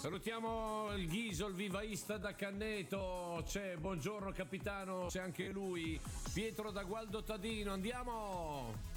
Salutiamo il Ghiso, il vivaista da Canneto. C'è, buongiorno capitano, c'è anche lui. Pietro da Gualdo Tadino, andiamo!